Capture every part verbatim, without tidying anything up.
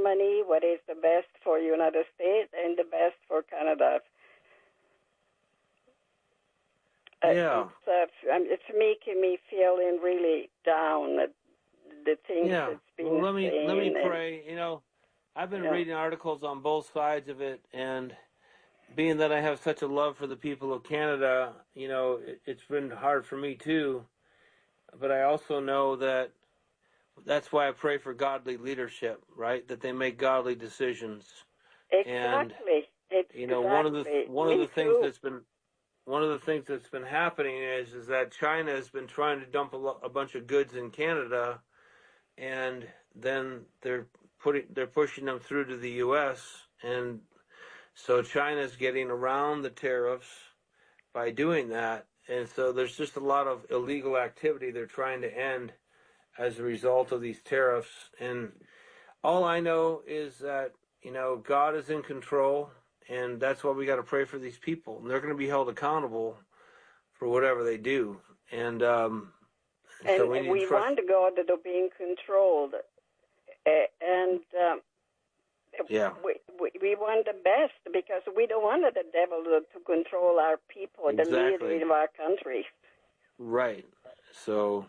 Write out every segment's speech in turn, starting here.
Germany, what is the best for United States, and the best for Canada. Uh, Yeah. It's, uh, um, it's making me feeling really down at the things Yeah. that's Well, being let me let me saying. And, pray. You know, I've been you know, reading articles on both sides of it, and being that I have such a love for the people of Canada, you know, it, it's been hard for me too. But I also know that that's why I pray for godly leadership, right? That they make godly decisions. And exactly. you know, one of the Exactly. one of the Me things too. that's been one of the things that's been happening is is that China has been trying to dump a, lo- a bunch of goods in Canada, and then they're putting they're pushing them through to the U S, and so China's getting around the tariffs by doing that, and so there's just a lot of illegal activity they're trying to end as a result of these tariffs. And all I know is that, you know, God is in control, and that's why we got to pray for these people. And they're going to be held accountable for whatever they do. And um, so And we need to we trust. want God to be controlled. Uh, and um, Yeah, we, we we want the best because we don't want the devil to, to control our people, the exactly. leader of our country. Right. So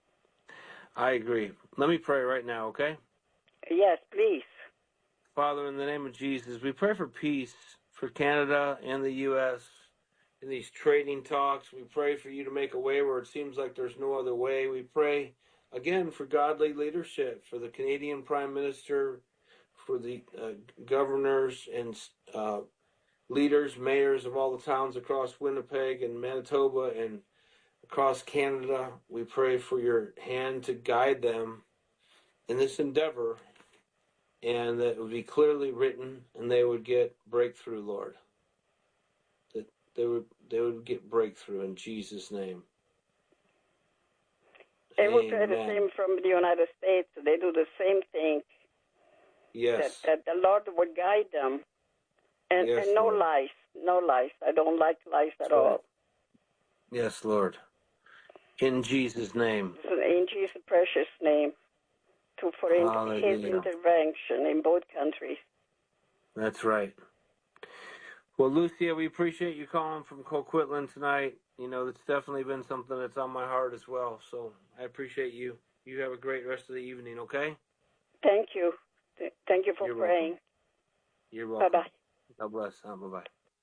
I agree. Let me pray right now, okay? Yes, please. Father, in the name of Jesus, we pray for peace for Canada and the U S in these trading talks. We pray for you to make a way where it seems like there's no other way. We pray, again, for godly leadership, for the Canadian Prime Minister, for the uh, governors and uh, leaders, mayors of all the towns across Winnipeg and Manitoba and across Canada. We pray for your hand to guide them in this endeavor, and that it would be clearly written, and they would get breakthrough, Lord. That they would they would get breakthrough in Jesus' name. And we pray the Amen. same from the United States. They do the same thing. Yes. That, that the Lord would guide them. And, Yes, and no Lord. lies. No lies. I don't like lies at That's right. all. Yes, Lord. In Jesus' name. In Jesus' precious name. To for in, his Hallelujah. intervention in both countries. That's right. Well, Lucia, we appreciate you calling from Coquitlam tonight. You know, it's definitely been something that's on my heart as well. So I appreciate you. You have a great rest of the evening, okay? Thank you. Th- Thank you for You're praying. welcome. You're welcome. Bye-bye. God bless. Uh, bye-bye.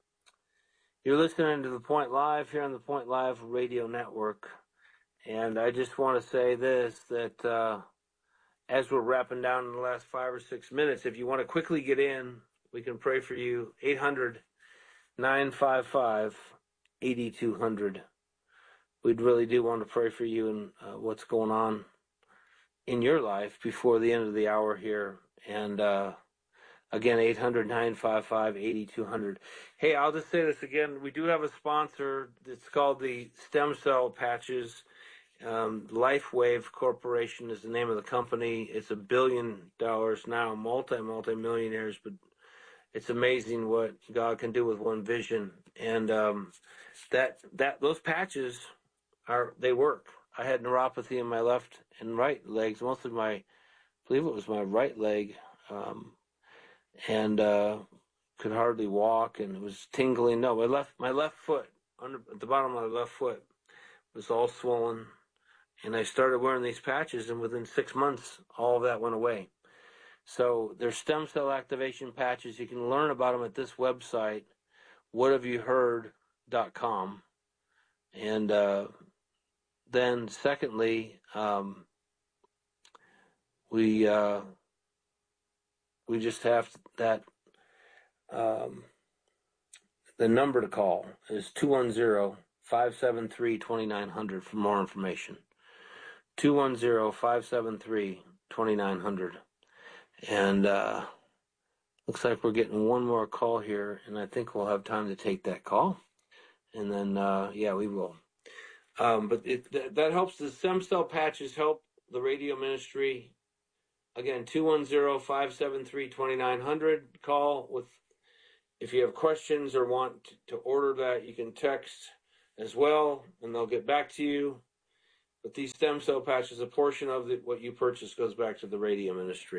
You're listening to The Point Live here on the Point Live Radio Network. And I just want to say this, that uh, as we're wrapping down in the last five or six minutes, if you want to quickly get in, we can pray for you. eight hundred, nine five five, eight two hundred. We'd really do want to pray for you and uh, what's going on in your life before the end of the hour here. And uh, again, eight hundred, nine five five, eight two hundred. Hey, I'll just say this again. We do have a sponsor. It's called the Stem Cell Patches. Um, LifeWave Corporation is the name of the company. It's a billion dollars now, multi, multi-millionaires, but it's amazing what God can do with one vision. And um, that that those patches are they work. I had neuropathy in my left and right legs, mostly my, I believe it was my right leg, um, and uh, could hardly walk, and it was tingling. No, my left my left foot under at the bottom of my left foot was all swollen, and I started wearing these patches, and within six months, all of that went away. So there's stem cell activation patches. You can learn about them at this website, what have you heard dot com. And uh, then secondly, um, we uh, we just have that, um, the number to call is two one zero, five seven three, two nine zero zero for more information. two one zero, five seven three, two nine zero zero. And uh, looks like we're getting one more call here, and I think we'll have time to take that call. And then, uh, yeah, we will. Um, but it, th- that helps. The stem cell patches help the radio ministry. Again, two one zero, five seven three, two nine zero zero. Call with, if you have questions or want to order that, you can text as well, and they'll get back to you. But these stem cell patches, a portion of the, what you purchase goes back to the radio ministry.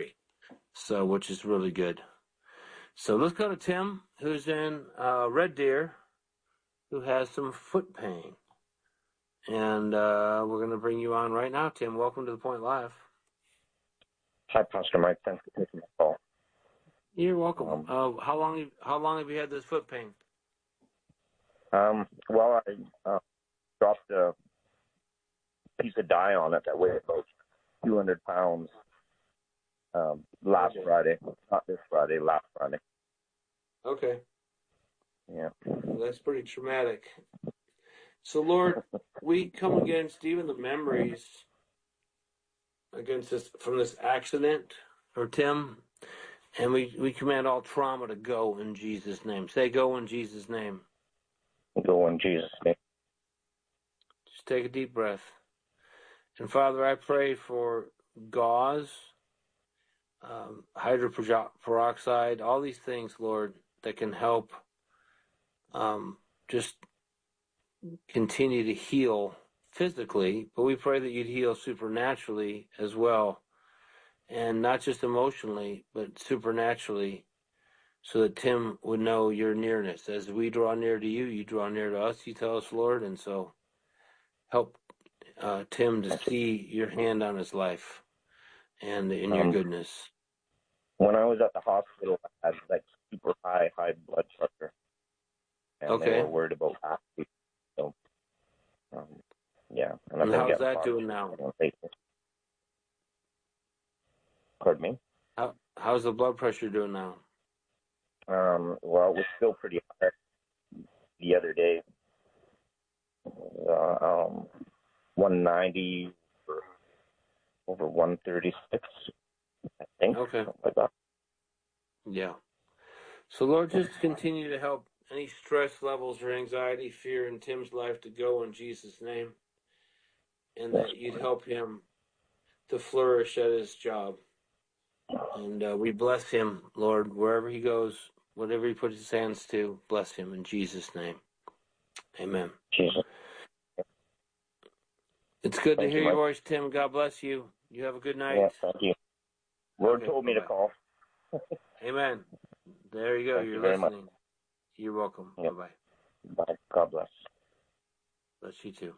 So, which is really good. So let's go to Tim, who's in uh, Red Deer, who has some foot pain. And uh, we're going to bring you on right now, Tim. Welcome to The Point Live. Hi, Pastor Mike. Thanks for taking the call. You're welcome. Um, uh, how long? How long have you had this foot pain? um, well, I uh, dropped a piece of dye on it that weighed about two hundred pounds um, last Okay. Friday. Not this Friday, last Friday. Okay. Yeah. Well, that's pretty traumatic. So, Lord, we come against even the memories against this from this accident, or Tim, and we, we command all trauma to go in Jesus' name. Say, go in Jesus' name. Go in Jesus' name. Just take a deep breath. And Father, I pray for gauze, um, hydroperoxide, all these things, Lord, that can help um, just continue to heal physically, but we pray that you'd heal supernaturally as well, and not just emotionally, but supernaturally, so that Tim would know your nearness. As we draw near to you, you draw near to us, you tell us, Lord, and so help uh, Tim to see your hand on his life and in your Um, goodness. when I was at the hospital, I had like super high, high blood pressure, and Okay. they were worried about that. So, um, yeah. And I've And been how's getting that doing now? Pardon me? How, how's the blood pressure doing now? Um, well, it was still pretty high the other day. Uh, um, one ninety over, over one thirty-six, I think. Okay. Something like that. Yeah. So, Lord, just continue to help any stress levels or anxiety, fear in Tim's life to go in Jesus' name, and Yes. that you'd help him to flourish at his job. And uh, we bless him, Lord, wherever he goes, whatever he puts his hands to, bless him in Jesus' name. Amen. Jesus. It's good Thank to hear you, your Mike. voice, Tim. God bless you. You have a good night. Yeah, thank you. Lord Okay, told me bye-bye. to call. Amen. There you go. Thank You're you very much. listening. You're welcome. Yep. Bye-bye. Bye. God bless. Bless you too.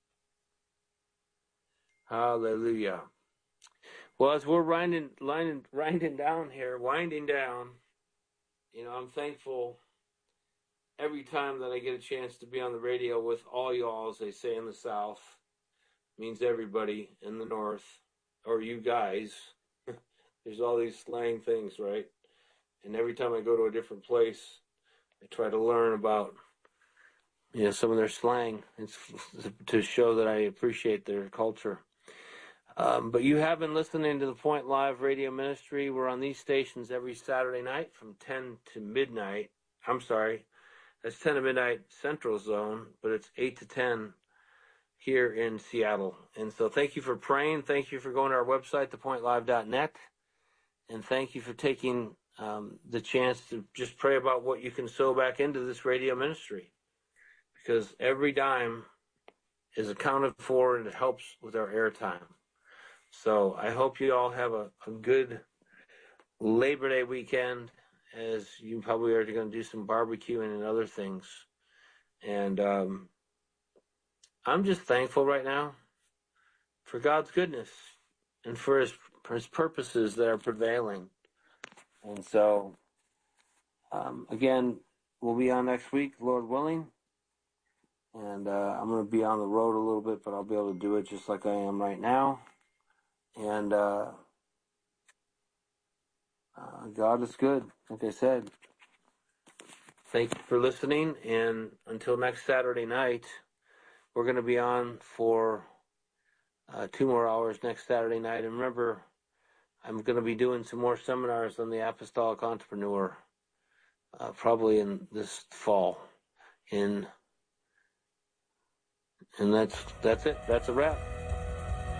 Hallelujah. Well, as we're winding, winding, winding down here, winding down, you know, I'm thankful every time that I get a chance to be on the radio with all y'all, as they say in the South. Means everybody in the North, or you guys. There's all these slang things, right? And every time I go to a different place, I try to learn about, you know, some of their slang. It's to show that I appreciate their culture. Um, but you have been listening to the Point Live Radio Ministry. We're on these stations every Saturday night from ten to midnight. I'm sorry, that's ten to midnight Central Zone, but it's eight to ten here in Seattle. And so thank you for praying. Thank you for going to our website, the point live dot net. And thank you for taking um, the chance to just pray about what you can sow back into this radio ministry. Because every dime is accounted for and it helps with our airtime. So I hope you all have a, a good Labor Day weekend, as you probably are going to do some barbecuing and other things. And um, I'm just thankful right now for God's goodness and for his, for his purposes that are prevailing. And so, um, again, we'll be on next week, Lord willing. And uh, I'm going to be on the road a little bit, but I'll be able to do it just like I am right now. And uh, uh, God is good, like I said. Thank you for listening. And until next Saturday night, we're going to be on for uh, two more hours next Saturday night. And remember, I'm going to be doing some more seminars on the Apostolic Entrepreneur, uh, probably in this fall. In, and that's that's it. That's a wrap.